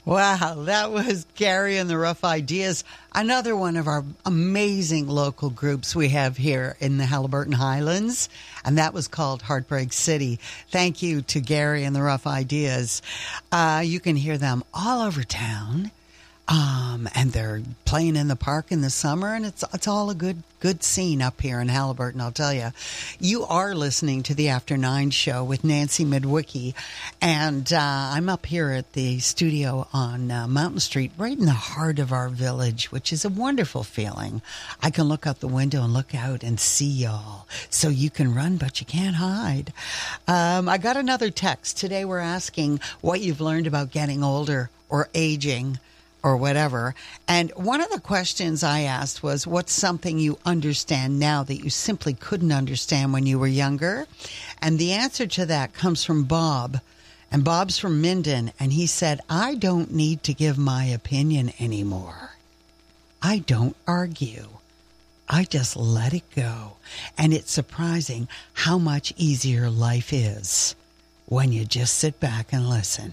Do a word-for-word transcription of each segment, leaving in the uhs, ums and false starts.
Wow, that was Gary and the Rough Ideas, another one of our amazing local groups we have here in the Haliburton Highlands, and that was called Heartbreak City. Thank you to Gary and the Rough Ideas. Uh, you can hear them all over town, um, and they're playing in the park in the summer, and it's it's all a good good scene up here in Haliburton, I'll tell you. You are listening to the After Nine Show with Nancy Midwicki, and uh, I'm up here at the studio on uh, Mountain Street, right in the heart of our village, which is a wonderful feeling. I can look out the window and look out and see y'all. So you can run, but you can't hide. Um, I got another text. Today we're asking what you've learned about getting older or aging, or whatever. And one of the questions I asked was, what's something you understand now that you simply couldn't understand when you were younger? And the answer to that comes from Bob. And Bob's from Minden. And he said, I don't need to give my opinion anymore. I don't argue. I just let it go. And it's surprising how much easier life is when you just sit back and listen.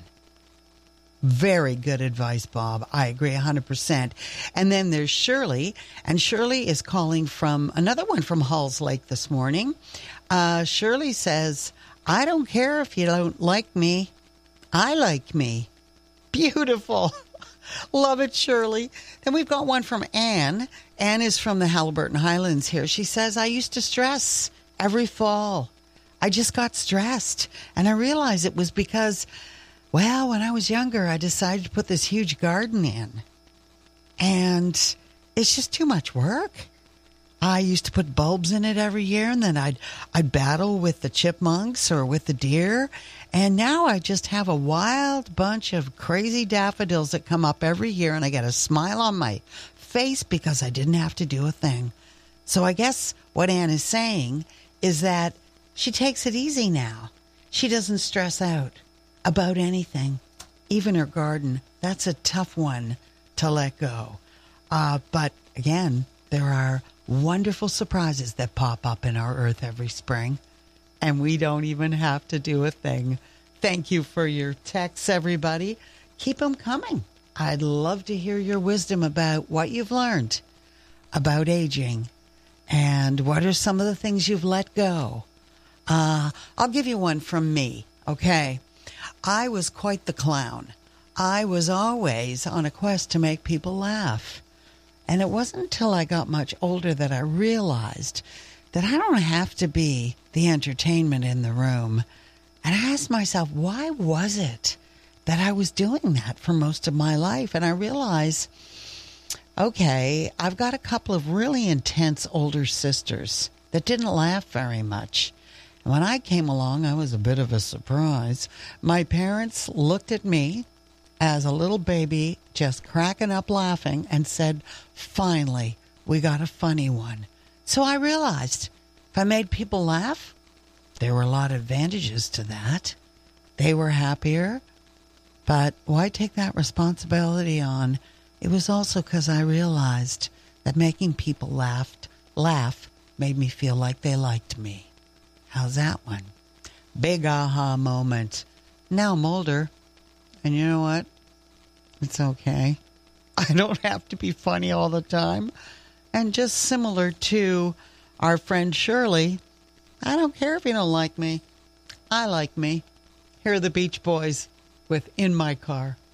Very good advice, Bob. I agree one hundred percent. And then there's Shirley, and Shirley is calling from another one from Halls Lake this morning. Uh, Shirley says, I don't care if you don't like me. I like me. Beautiful. Love it, Shirley. Then we've got one from Anne. Anne is from the Haliburton Highlands here. She says, I used to stress every fall. I just got stressed, and I realized it was because, well, when I was younger, I decided to put this huge garden in, and it's just too much work. I used to put bulbs in it every year, and then I'd I'd battle with the chipmunks or with the deer, and now I just have a wild bunch of crazy daffodils that come up every year, and I get a smile on my face because I didn't have to do a thing. So I guess what Anne is saying is that she takes it easy now. She doesn't stress out about anything, even her garden. That's a tough one to let go. Uh, but again, there are wonderful surprises that pop up in our earth every spring, and we don't even have to do a thing. Thank you for your texts, everybody. Keep them coming. I'd love to hear your wisdom about what you've learned about aging and what are some of the things you've let go. Uh, I'll give you one from me, okay? I was quite the clown. I was always on a quest to make people laugh. And it wasn't until I got much older that I realized that I don't have to be the entertainment in the room. And I asked myself, why was it that I was doing that for most of my life? And I realized, okay, I've got a couple of really intense older sisters that didn't laugh very much. When I came along, I was a bit of a surprise. My parents looked at me as a little baby, just cracking up laughing, and said, finally, we got a funny one. So I realized if I made people laugh, there were a lot of advantages to that. They were happier. But why take that responsibility on? It was also because I realized that making people laugh, laugh made me feel like they liked me. How's that one? Big aha moment. Now I'm older, and you know what? It's okay. I don't have to be funny all the time. And just similar to our friend Shirley, I don't care if you don't like me. I like me. Here are the Beach Boys with In My Car.